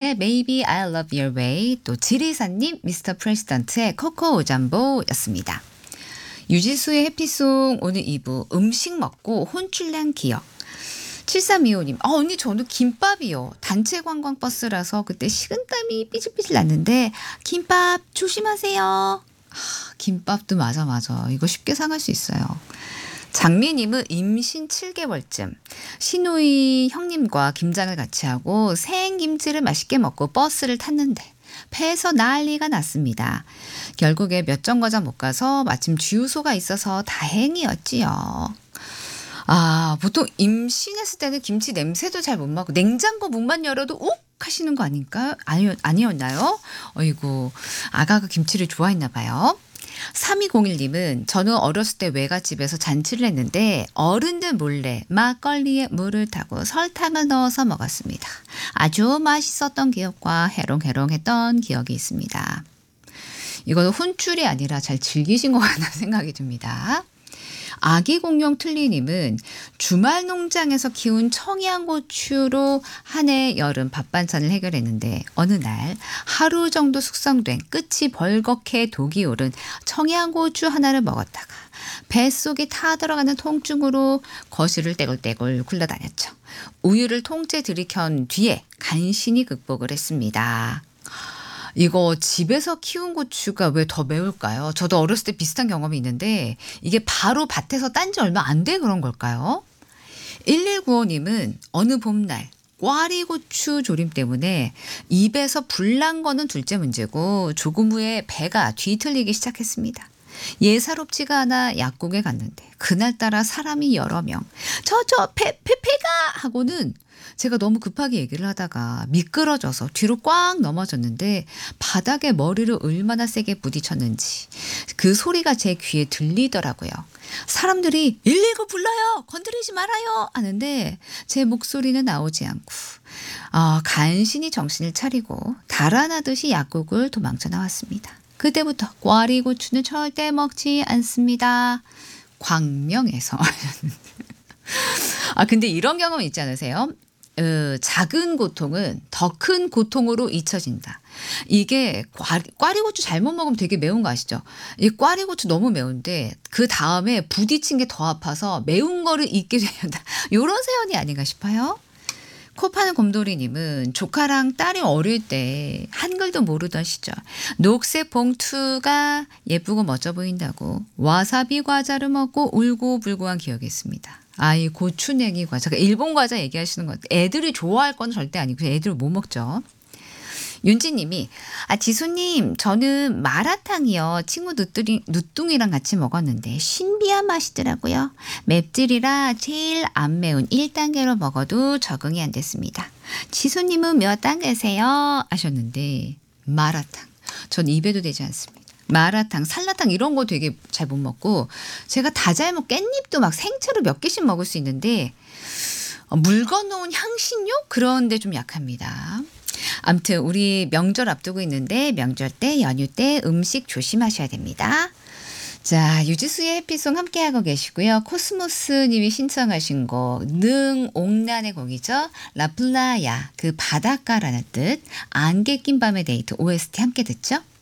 밴드의 Maybe I Love Your Way, 또 지리사님 미스터 프레시던트의 코코 오잠보였습니다. 유지수의 해피송 오늘 2부 음식 먹고 혼쭐난 기억. 7325님, 언니 저는 김밥이요. 단체 관광버스라서 그때 식은땀이 삐질삐질 났는데 김밥 조심하세요. 김밥도 맞아. 이거 쉽게 상할 수 있어요. 장미님은 임신 7개월쯤 시누이 형님과 김장을 같이 하고 생김치를 맛있게 먹고 버스를 탔는데 배에서 난리가 났습니다. 결국에 몇 정거장 못 가서 마침 주유소가 있어서 다행이었지요. 보통 임신했을 때는 김치 냄새도 잘 못 맡고 냉장고 문만 열어도 욱 하시는 거 아닐까? 아니었나요? 어이구, 아가가 김치를 좋아했나 봐요. 3201님은 저는 어렸을 때 외갓집에서 잔치를 했는데 어른들 몰래 막걸리에 물을 타고 설탕을 넣어서 먹었습니다. 아주 맛있었던 기억과 해롱해롱했던 기억이 있습니다. 이거는 혼쭐이 아니라 잘 즐기신 것 같다는 생각이 듭니다. 아기 공룡 틀리님은 주말 농장에서 키운 청양고추로 한 해 여름 밥 반찬을 해결했는데 어느 날 하루 정도 숙성된 끝이 벌겋게 독이 오른 청양고추 하나를 먹었다가 뱃속에 타들어가는 통증으로 거실을 떼굴떼굴 굴러다녔죠. 우유를 통째 들이켠 뒤에 간신히 극복을 했습니다. 이거 집에서 키운 고추가 왜 더 매울까요? 저도 어렸을 때 비슷한 경험이 있는데 이게 바로 밭에서 딴 지 얼마 안 돼 그런 걸까요? 1195님은 어느 봄날 꽈리고추 조림 때문에 입에서 불 난 거는 둘째 문제고 조금 후에 배가 뒤틀리기 시작했습니다. 예사롭지가 않아 약국에 갔는데 그날따라 사람이 여러 명. 배가 하고는 제가 너무 급하게 얘기를 하다가 미끄러져서 뒤로 꽉 넘어졌는데 바닥에 머리를 얼마나 세게 부딪혔는지 그 소리가 제 귀에 들리더라고요. 사람들이 119 불러요. 건드리지 말아요. 하는데 제 목소리는 나오지 않고 간신히 정신을 차리고 달아나듯이 약국을 도망쳐 나왔습니다. 그때부터 꽈리고추는 절대 먹지 않습니다. 광명에서. 근데 이런 경험 있지 않으세요? 작은 고통은 더 큰 고통으로 잊혀진다. 이게 꽈리고추 잘못 먹으면 되게 매운 거 아시죠? 이 꽈리고추 너무 매운데 그 다음에 부딪힌 게 더 아파서 매운 거를 잊게 된다. 이런 사연이 아닌가 싶어요. 코 파는 곰돌이님은 조카랑 딸이 어릴 때 한글도 모르던 시절 녹색 봉투가 예쁘고 멋져 보인다고 와사비 과자를 먹고 울고불고한 기억이 있습니다. 이 고추냉이 과자, 일본 과자 얘기하시는 것 같아요. 애들이 좋아할 건 절대 아니고 애들 못 먹죠. 윤지님이 지수님 저는 마라탕이요. 친구 누뚱이랑 같이 먹었는데 신비한 맛이더라고요. 맵찔이라 제일 안 매운 1단계로 먹어도 적응이 안 됐습니다. 지수님은 몇 단계세요? 하셨는데 마라탕. 전 입에도 되지 않습니다. 마라탕, 살라탕 이런 거 되게 잘 못 먹고 제가 다 잘 먹고 깻잎도 막 생채로 몇 개씩 먹을 수 있는데 물 건너온 향신료? 그런데 좀 약합니다. 아무튼 우리 명절 앞두고 있는데 명절 때 연휴 때 음식 조심하셔야 됩니다. 자, 유지수의 해피송 함께하고 계시고요. 코스모스님이 신청하신 곡 능옥란의 곡이죠. 라플라야 그 바닷가라는 뜻 안개 낀 밤의 데이트 OST 함께 듣죠.